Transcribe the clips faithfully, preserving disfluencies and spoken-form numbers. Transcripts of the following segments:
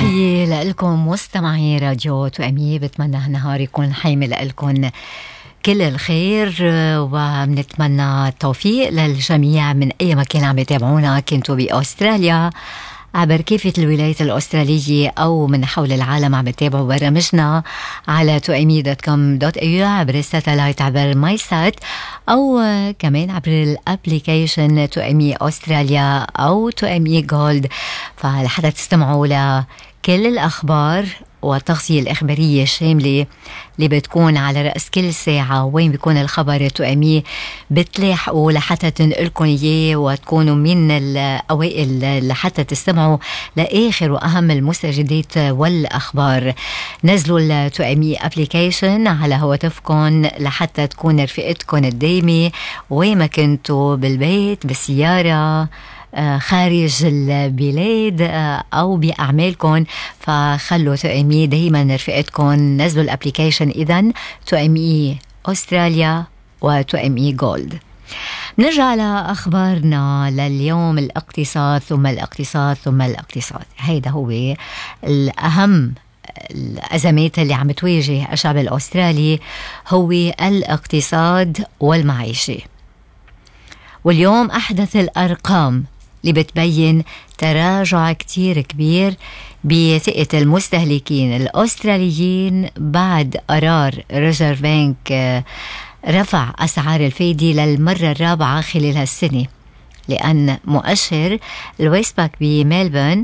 تحية لكم مستمعي راديو توأمية. بتمنى هالنهار يكون حيمي لكم كل الخير، وبنتمنى التوفيق للجميع من أي مكان عم يتابعونا، كنتوا بأستراليا عبر كافة الولايات الأسترالية أو من حول العالم عم يتابعوا برامجنا على توأمي دوت كوم دوت اي يو عبر الساتلايت عبر ماي سات، أو كمان عبر الابليكيشن توأمي أستراليا أو توأمي جولد، فلحتى تستمعوا لكل الأخبار والتغطية الإخبارية الشاملة اللي بتكون على رأس كل ساعة وين بيكون الخبر التوأمي بتلاحقوا لحتى تنقلكم إياه وتكونوا من الأوائل لحتى تستمعوا لآخر وأهم المستجدات والأخبار. نزلوا التوأمي أبليكيشن على هواتفكم لحتى تكون رفقتكم الدايمة وين ما كنتوا، بالبيت، بالسيارة، خارج البلاد أو بأعمالكم، فخلوا توأمي دايما رفقتكم. نزلوا الابليكيشن إذن توأمي أستراليا وتوأمي جولد. نرجع لأخبارنا لليوم. الاقتصاد ثم الاقتصاد ثم الاقتصاد، هيدا هو الأهم الأزمات اللي عم تواجه الشعب الأسترالي، هو الاقتصاد والمعيشة. واليوم أحدث الأرقام اللي بتبين تراجع كتير كبير بثقة المستهلكين الأستراليين بعد قرار ريزيرف بنك رفع أسعار الفايدة للمرة الرابعة خلال هالسنة، لأن مؤشر الويستباك بميلبورن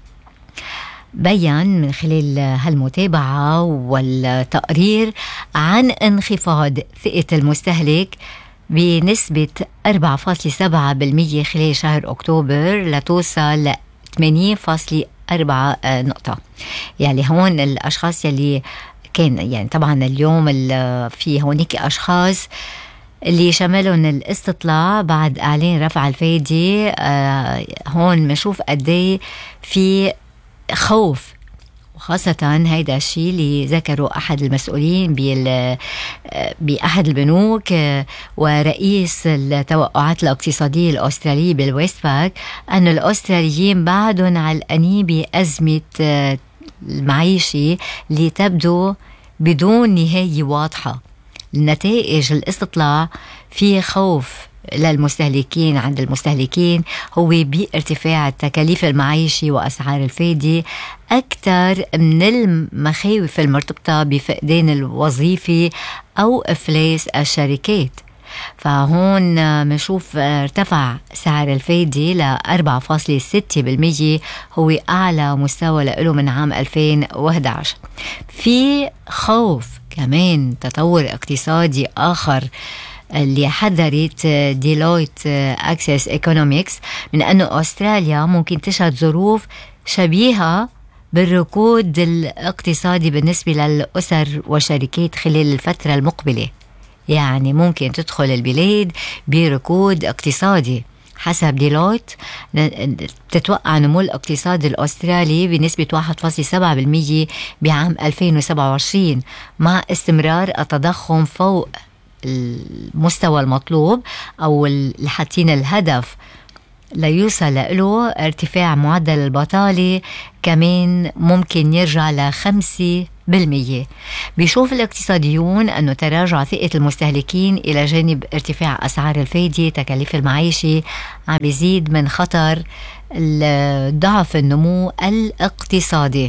بيّن من خلال هالمتابعة والتقرير عن انخفاض ثقة المستهلك بنسبة أربعة فاصلة سبعة بالمية خلال شهر أكتوبر لتوصل ل ثمانية فاصلة أربعة نقطة. يعني هون الأشخاص يلي كان يعني طبعا اليوم في هونيك أشخاص اللي شملهم الاستطلاع بعد إعلان رفع الفايدة، آه هون منشوف قدي في خوف، وخاصة هيدا الشيء اللي ذكروا أحد المسؤولين بأحد البنوك ورئيس التوقعات الاقتصادية الأسترالية بالويستباك، أن الأستراليين بعدهم علقانين بأزمة المعيشة اللي تبدو بدون نهاية واضحة. النتائج الاستطلاع في خوف للمستهلكين عند المستهلكين هو بارتفاع التكاليف المعيشي وأسعار الفايدة أكثر من المخاوف المرتبطة بفقدان الوظيفة أو إفلاس الشركات. فهون منشوف ارتفع سعر الفايدة ل أربعة فاصلة ستة بالمية، هو أعلى مستوى له من عام ألفين وإحدى عشر. في خوف كمان تطور اقتصادي آخر اللي حذرت ديلويت أكسس إيكونوميكس من أنه أستراليا ممكن تشهد ظروف شبيهة بالركود الاقتصادي بالنسبة للأسر والشركات خلال الفترة المقبلة. يعني ممكن تدخل البلاد بركود اقتصادي. حسب ديلويت تتوقع نمو الاقتصاد الأسترالي بنسبة واحد فاصلة سبعة بالمية بعام ألفين وسبعة وعشرين، مع استمرار التضخم فوق المستوى المطلوب أو اللي حاطين الهدف ليوصل له. ارتفاع معدل البطالة كمان ممكن يرجع لخمسة بالمية. بيشوف الاقتصاديون أنه تراجع ثقة المستهلكين إلى جانب ارتفاع أسعار الفايدة تكاليف المعيشة عم بيزيد من خطر ضعف النمو الاقتصادي،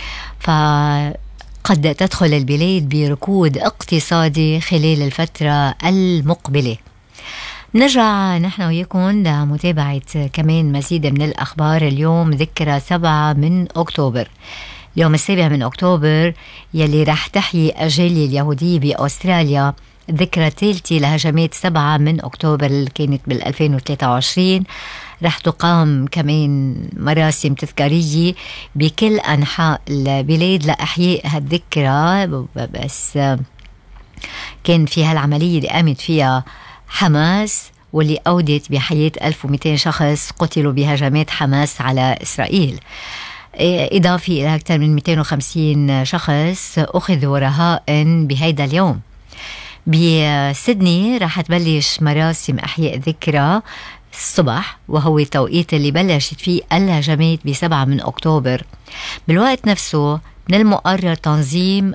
فقد تدخل البلاد بركود اقتصادي خلال الفترة المقبلة. نرجع نحن وياكم لمتابعة كمان مزيد من الأخبار. اليوم ذكرى سبعة من أكتوبر، اليوم السابع من أكتوبر يلي رح تحيي الجالية اليهودية بأستراليا ذكرى ثالثة لهجمات سبعة من أكتوبر اللي كانت بالألفين وثلاثة وعشرين. رح تقام كمان مراسم تذكارية بكل أنحاء البلاد لأحياء هالذكرى، بس كان في هالعملية اللي قامت فيها حماس واللي أودت بحياة ألف ومئتين شخص قتلوا بهجمات حماس على إسرائيل، إضافة إلى أكثر من مئتين وخمسين شخص أخذوا رهائن بهيدا اليوم. بسيدني راح تبلش مراسم أحياء ذكرى الصبح، وهو التوقيت اللي بلشت فيه الهجمات بسبعة من أكتوبر. بالوقت نفسه من المقرر تنظيم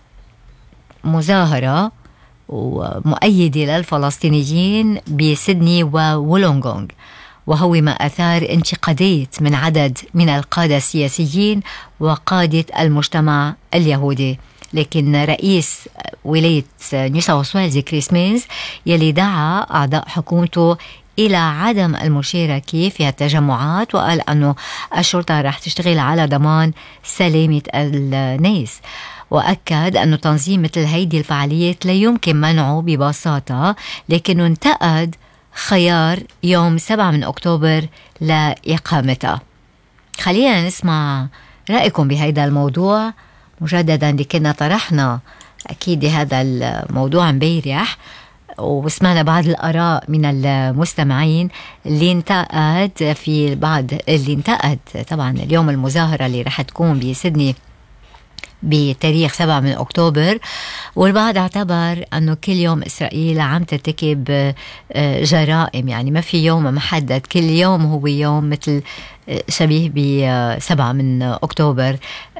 مظاهرة ومؤيدة للفلسطينيين بسيدني وولونغونغ، وهو ما أثار انتقادات من عدد من القادة السياسيين وقادة المجتمع اليهودي. لكن رئيس ولاية نيو ساوث ويلز كريس مينز يلي دعا أعضاء حكومته إلى عدم المشاركة في التجمعات، وقال أنه الشرطة رح تشتغل على ضمان سلامة الناس، وأكد أنه تنظيم مثل هيدي الفعاليات لا يمكن منعه ببساطة، لكنه انتقد خيار يوم سبعة من أكتوبر لإقامتها. خلينا نسمع رأيكم بهذا الموضوع مجددا، اللي كنا طرحنا أكيد هذا الموضوع امبارح، وسمعنا بعض الآراء من المستمعين اللي انتقد في بعض اللي انتقد طبعا اليوم المظاهرة اللي رح تكون بسيدني بتاريخ سبعة من أكتوبر، والبعض اعتبر أنه كل يوم إسرائيل عم ترتكب جرائم، يعني ما في يوم محدد، كل يوم هو يوم مثل شبيه بسبعة من أكتوبر.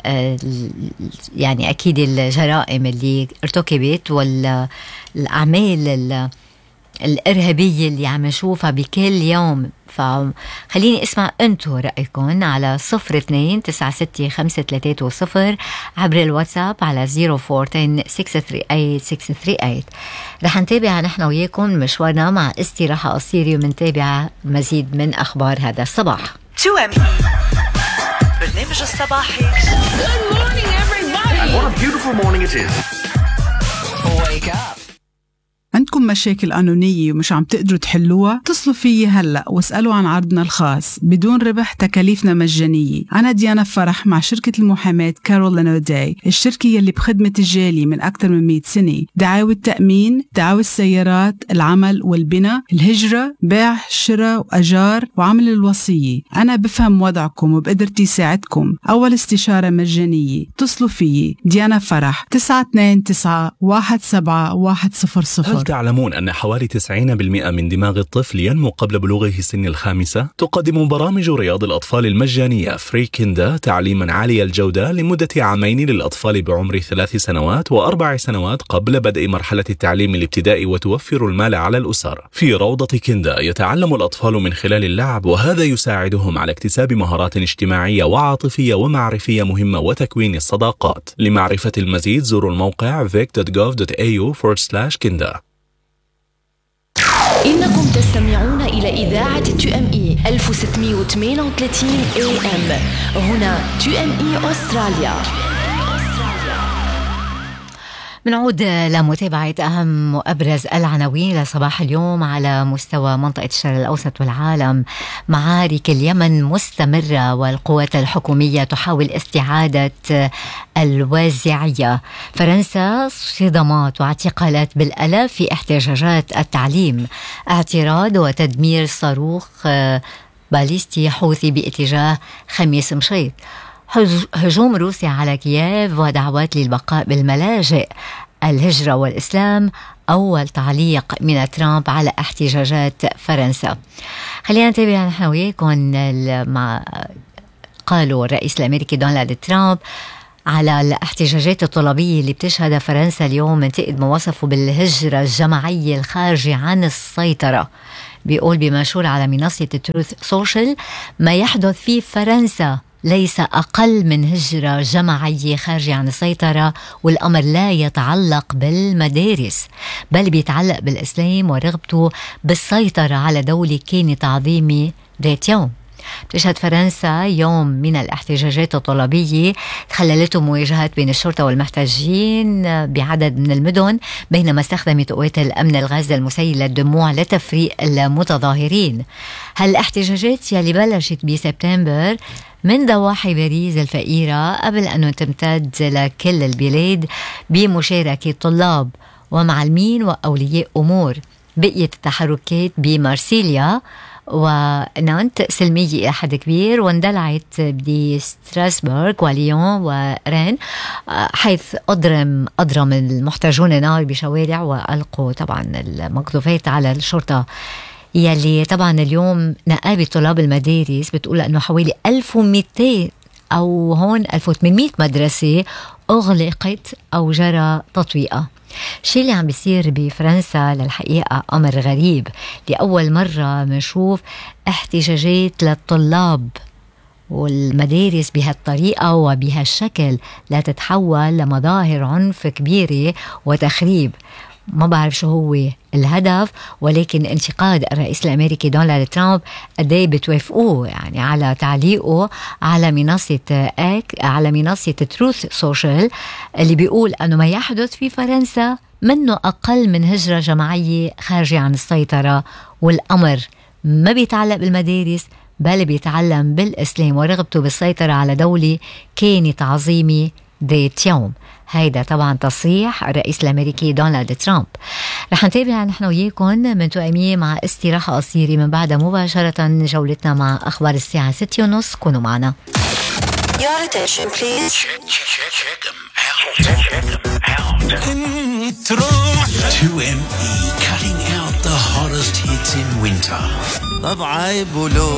يعني أكيد الجرائم اللي ارتكبت والأعمال الإرهابية اللي عم نشوفها بكل يوم. فخليني اسمع انتو رأيكم على صفر اثنين تسعة ستة خمسة ثلاثة صفر عبر الواتساب على صفر أربعة عشرة ستة ثمانية ثمانية ستة ثمانية ثمانية. رح نتابع نحن وياكم مشوارنا مع استراحة قصيرة ومنتابع مزيد من أخبار هذا الصباح. تو أم إي برنامج الصباحي. Good morning everybody. And what a beautiful morning it is. Wake up. عندكم مشاكل قانونية ومش عم تقدروا تحلوها؟ اتصلوا فيي هلأ واسألوا عن عرضنا الخاص بدون ربح، تكاليفنا مجانية. أنا ديانا فرح مع شركة المحاماة كارول أوداي، الشركة يلي بخدمة الجالي من أكثر من مئة سنة. دعاوى التأمين، دعاوى السيارات، العمل والبناء، الهجرة، بيع، شراء وأجار، وعمل الوصية. أنا بفهم وضعكم وبقدرتي ساعدكم. أول استشارة مجانية. اتصلوا فيي ديانا فرح تسعة اثنين تسعة واحد سبعة واحد صفر صفر. هل تعلمون أن حوالي تسعين بالمئة من دماغ الطفل ينمو قبل بلوغه سن الخامسة؟ تقدم برامج رياض الأطفال المجانية فري كيندا تعليما عالي الجودة لمدة عامين للأطفال بعمر ثلاث سنوات وأربع سنوات قبل بدء مرحلة التعليم الابتدائي، وتوفر المال على الأسر. في روضة كيندا يتعلم الأطفال من خلال اللعب، وهذا يساعدهم على اكتساب مهارات اجتماعية وعاطفية ومعرفية مهمة وتكوين الصداقات. لمعرفة المزيد زوروا الموقع vic dot gov dot a u forward slash kinda. إنكم تستمعون إلى إذاعة تو أم إي ألف وستمئة وثمانية وثلاثين إيه إم. هنا تو أم إي أستراليا. منعود لمتابعة أهم وأبرز العناوين لصباح اليوم على مستوى منطقة الشرق الأوسط والعالم. معارك اليمن مستمرة والقوات الحكومية تحاول استعادة الوازعية. فرنسا صدمات واعتقالات بالآلاف في احتجاجات التعليم. اعتراض وتدمير صاروخ باليستي حوثي باتجاه خميس مشيط. هجوم روسيا على كييف ودعوات للبقاء بالملاجئ. الهجرة والإسلام أول تعليق من ترامب على احتجاجات فرنسا. خلينا نتابع نحن وياكم مع قالوا الرئيس الأمريكي دونالد ترامب على الاحتجاجات الطلابية اللي بتشهدها فرنسا اليوم، منتقد ما وصفه بالهجرة الجماعية الخارجة عن السيطرة. بيقول بمنشور على منصة تروث سوشيال: ما يحدث في فرنسا ليس أقل من هجرة جماعية خارجة عن السيطرة، والأمر لا يتعلق بالمدارس بل بيتعلق بالإسلام ورغبته بالسيطرة على دولة كانت عظيمة ذات يوم. تشهد فرنسا يوم من الاحتجاجات الطلابية خللته مواجهات بين الشرطة والمحتجين بعدد من المدن، بينما استخدمت قوات الأمن الغاز المسيل للدموع لتفريق المتظاهرين. هالاحتجاجات يلي بلشت بسبتمبر من ضواحي باريس الفقيرة قبل أن تمتد لكل البلاد بمشاركة طلاب ومعلمين وأولياء أمور. بقيت التحركات بمارسيليا ونانت سلمية إلى حد كبير، واندلعت بستراسبورغ وليون ورين، حيث أضرم أضرم المحتجون نار بشوارع وألقوا طبعا المقذوفات على الشرطة يلي طبعا اليوم نقابة طلاب المدارس بتقول أنه حوالي ألف ومئتين أو هون ألف وثمانمئة مدرسة أغلقت أو جرى تطويقها. الشيء اللي عم بيصير بفرنسا للحقيقة أمر غريب. لأول مرة منشوف احتجاجات للطلاب والمدارس بهالطريقة وبهالشكل لا تتحول لمظاهر عنف كبيرة وتخريب. ما بعرف شو هو الهدف، ولكن انتقاد الرئيس الأمريكي دونالد ترامب قديه بتوافقوه يعني على تعليقه على منصة اك على منصة تروث سوشيال اللي بيقول أنه ما يحدث في فرنسا منه أقل من هجرة جماعية خارجة عن السيطرة، والأمر ما بيتعلق بالمدارس بل بيتعلم بالإسلام ورغبته بالسيطرة على دولة كانت عظيمة ذات يوم. هيدا طبعا تصريح الرئيس الأمريكي دونالد ترامب. رح نتابع نحن وياكم من توأمية مع استراحة قصيرة، من بعدها مباشرة جولتنا مع أخبار الساعة ستة ونص. كونوا معنا. Your attention please. Check, check, check, check them out. Check them out. two M E cutting out the hottest hits in winter. طب عيب ولو